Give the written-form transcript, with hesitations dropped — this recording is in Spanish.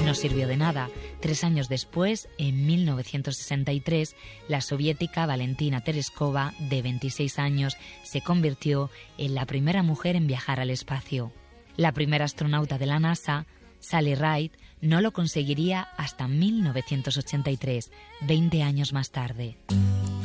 No sirvió de nada. 3 años después, en 1963, la soviética Valentina Tereskova, de 26 años, se convirtió en la primera mujer en viajar al espacio. La primera astronauta de la NASA, Sally Ride, no lo conseguiría hasta 1983, 20 años más tarde.